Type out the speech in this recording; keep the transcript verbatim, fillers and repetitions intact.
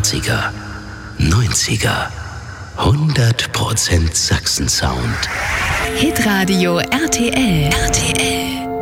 achtziger, neunziger, hundert Prozent Sachsen-Sound. Hitradio R T L. R T L.